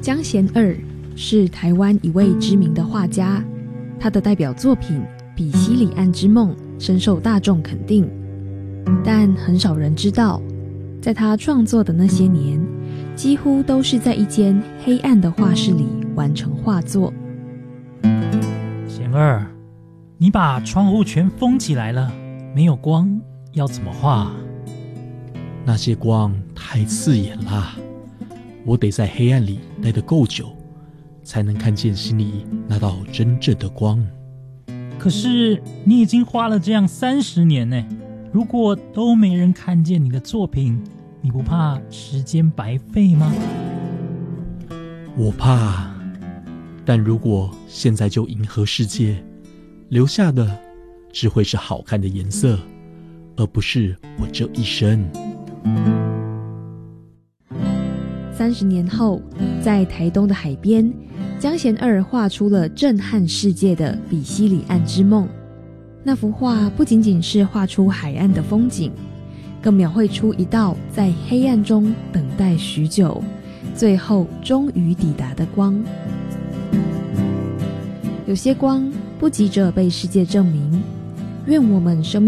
江贤二是台湾一位知名的画家，他的代表作品《比西里岸之梦》深受大众肯定，但很少人知道，在他创作的那些年，几乎都是在一间黑暗的画室里完成画作。 贤二，你把窗户全封起来了，没有光，要怎么画？ 那些光太刺眼啦，我得在黑暗里待得够久，才能看见心里那道真正的光。 可是你已经画了这样30年呢，如果都没人看见你的作品，你不怕时间白费吗？ 我怕，但如果现在就迎合世界，留下的只会是好看的颜色，而不是我这一生。 30年后，在台东的海边，江贤二画出了震撼世界的《比西里岸之梦》。那幅画不仅仅是画出海岸的风景，更描绘出一道在黑暗中等待许久，最后终于抵达的光。有些光不急着被世界证明，愿我们生命